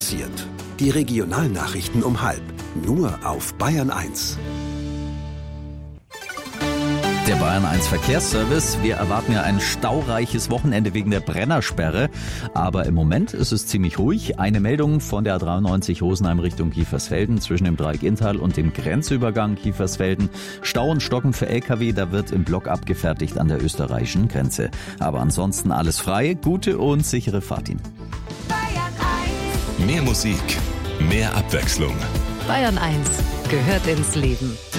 passiert. Die Regionalnachrichten um 12:30. Nur auf Bayern 1. Der Bayern 1 Verkehrsservice. Wir erwarten ja ein staureiches Wochenende wegen der Brennersperre. Aber im Moment ist es ziemlich ruhig. Eine Meldung von der A93 Rosenheim Richtung Kiefersfelden zwischen dem Dreieck Inntal und dem Grenzübergang Kiefersfelden. Stau und Stocken für LKW, da wird im Block abgefertigt an der österreichischen Grenze. Aber ansonsten alles frei, gute und sichere Fahrt Ihnen. Mehr Musik, mehr Abwechslung. Bayern 1 gehört ins Leben.